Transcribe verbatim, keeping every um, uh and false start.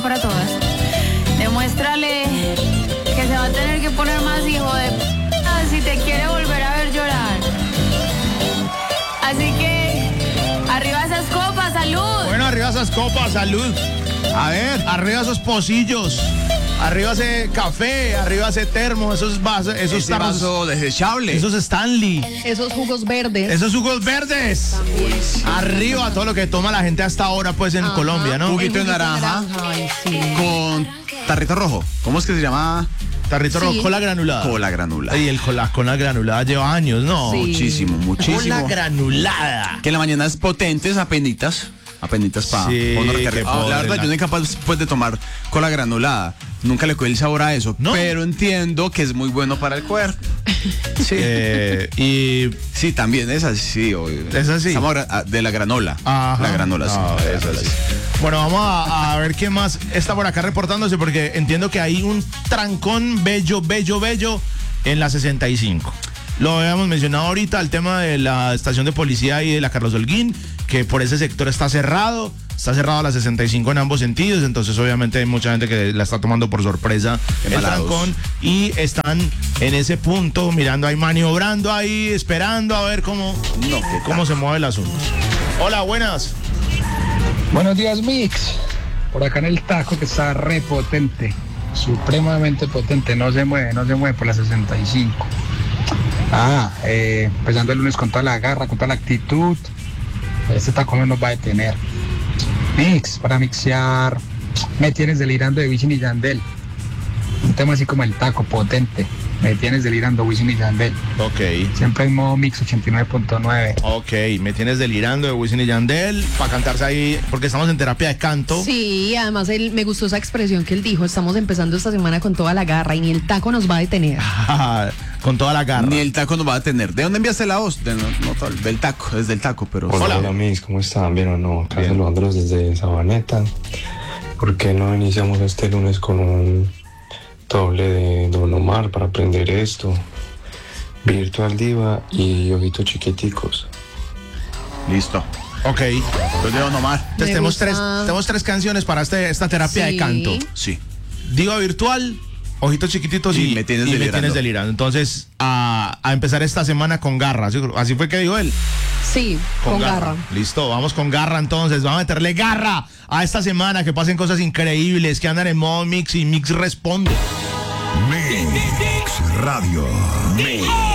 para todas. Demuéstrale que se va a tener que poner más hijo de p*** si te quiere volver a ver llorar. Así que, arriba esas copas, salud. Bueno, arriba esas copas, salud. A ver, arriba esos pocillos. Arriba ese café, arriba ese termo, esos vasos, esos ese vaso desechable. Esos Stanley. Esos jugos verdes. Esos jugos verdes. También. Arriba todo lo que toma la gente hasta ahora, pues, en Ajá. Colombia, ¿no? Juguito de naranja. Ay, sí. Con tarrito rojo. ¿Cómo es que se llama? Tarrito Sí. rojo, cola granulada. Cola granulada. Y el cola, cola granulada lleva años, ¿no? Sí. Muchísimo, muchísimo. Cola granulada. Que en la mañana es potente, es apenitas. Apenitas para Sí, uno qué recargar. Ah, pobre, la verdad, la- yo no soy capaz pues, de tomar cola granulada. Nunca le cogí el sabor a eso. ¿No? Pero entiendo que es muy bueno para el cuerpo. Sí. Eh, y Sí, también es así. obvio. Es así. Estamos gra- ah, de la granola. Ajá. La granola, sí. No, La eso granola, sí. sí. Bueno, vamos a, a ver quién más está por acá reportándose, porque entiendo que hay un trancón bello, bello, bello en la sesenta y cinco. Lo habíamos mencionado ahorita, el tema de la estación de policía y de la Carlos Holguín, que por ese sector está cerrado. Está cerrado la sesenta y cinco en ambos sentidos, entonces obviamente hay mucha gente que la está tomando por sorpresa el Embalados. trancón y están en ese punto mirando ahí, maniobrando ahí, esperando a ver cómo, No, qué cómo se mueve el asunto. Hola, buenas. Buenos días, Mix. Por acá en el taco que está re potente, supremamente potente, no se mueve, no se mueve por la sesenta y cinco. Ah, eh, empezando el lunes con toda la garra, con toda la actitud. Este taco no nos va a detener. Mix, para mixear, me tienes delirando de Wisin y Yandel. Un tema así como el taco, potente. Me tienes delirando Wisin y Yandel. Ok. Siempre en modo Mix ochenta y nueve punto nueve. Ok, me tienes delirando de Wisin y Yandel para cantarse ahí, porque estamos en terapia de canto. Sí, además él, me gustó esa expresión que él dijo, estamos empezando esta semana con toda la garra y ni el taco nos va a detener. Con toda la garra. Ni el taco nos va a tener. ¿De dónde enviaste la voz? De- no, no, todo- del taco, desde el taco, pero. Hola. Hola, hola, mis, ¿cómo están? ¿Bien o no? Acá Bien. saludándolos desde Sabaneta. ¿Por qué no iniciamos este lunes con un doble de Don Omar para aprender esto? Virtual Diva y Ojitos Chiquiticos. Listo. Ok. Pues de Don Omar. Entonces Me tenemos gusta. tres, tenemos tres canciones para este, esta terapia Sí. de canto. Sí. Diva virtual, ojitos chiquititos y, Y me tienes y delirando. tienes delirando. Entonces, a, a empezar esta semana con garra. Así, así fue que dijo él. Sí, con, garra. Listo, vamos con garra entonces. Vamos a meterle garra a esta semana, que pasen cosas increíbles, que andan en modo Mix y Mix responde. Mix Radio. Mix.